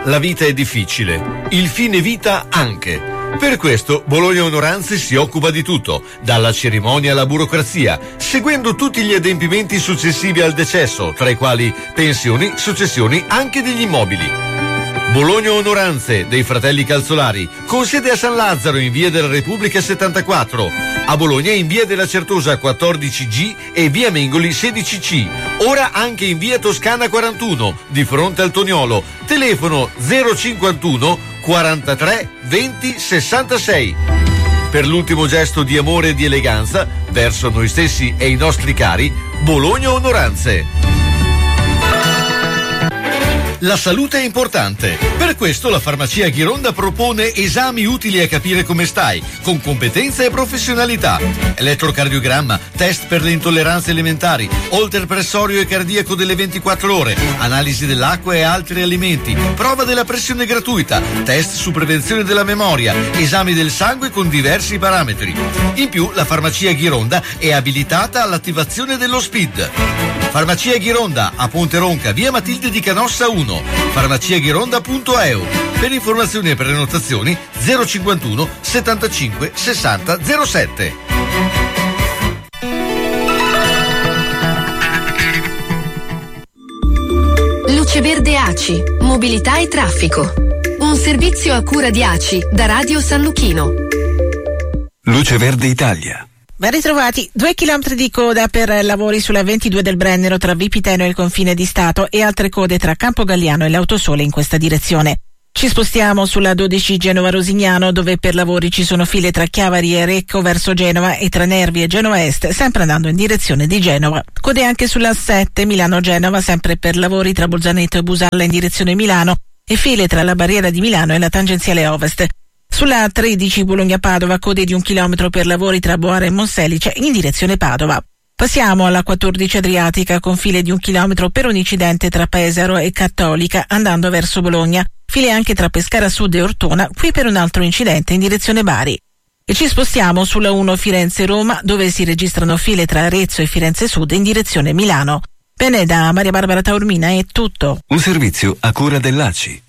La vita è difficile, il fine vita anche. Per questo Bologna Onoranze si occupa di tutto, dalla cerimonia alla burocrazia, seguendo tutti gli adempimenti successivi al decesso, tra i quali pensioni, successioni anche degli immobili. Bologna Onoranze dei Fratelli Calzolari, con sede a San Lazzaro in via della Repubblica 74, a Bologna in via della Certosa 14G e via Mengoli 16C, ora anche in via Toscana 41, di fronte al Toniolo, telefono 051 43 20 66. Per l'ultimo gesto di amore e di eleganza verso noi stessi e i nostri cari, Bologna Onoranze. La salute è importante. Per questo la farmacia Ghironda propone esami utili a capire come stai, con competenza e professionalità. Elettrocardiogramma, test per le intolleranze alimentari, holter pressorio e cardiaco delle 24 ore, analisi dell'acqua e altri alimenti, prova della pressione gratuita, test su prevenzione della memoria, esami del sangue con diversi parametri. In più, la farmacia Ghironda è abilitata all'attivazione dello SPID. Farmacia Ghironda a Ponte Ronca, via Matilde di Canossa 1, farmaciaghironda.eu. Per informazioni e prenotazioni 051 75 60 07. Luce Verde ACI, mobilità e traffico. Un servizio a cura di ACI da Radio San Luchino. Luce Verde Italia. Ben ritrovati. 2 chilometri di coda per lavori sulla 22 del Brennero tra Vipiteno e il confine di Stato e altre code tra Campo Galliano e l'Autosole in questa direzione. Ci spostiamo sulla 12 Genova-Rosignano, dove per lavori ci sono file tra Chiavari e Recco verso Genova e tra Nervi e Genova Est, sempre andando in direzione di Genova. Code anche sulla 7 Milano-Genova, sempre per lavori tra Bolzaneto e Busalla in direzione Milano, e file tra la barriera di Milano e la tangenziale Ovest. Sulla 13 Bologna-Padova, code di 1 chilometro per lavori tra Boara e Monselice in direzione Padova. Passiamo alla 14 Adriatica, con file di 1 chilometro per un incidente tra Pesaro e Cattolica andando verso Bologna. File anche tra Pescara Sud e Ortona, qui per un altro incidente in direzione Bari. E ci spostiamo sulla 1 Firenze-Roma, dove si registrano file tra Arezzo e Firenze Sud in direzione Milano. Bene, da Maria Barbara Taormina è tutto. Un servizio a cura dell'ACI.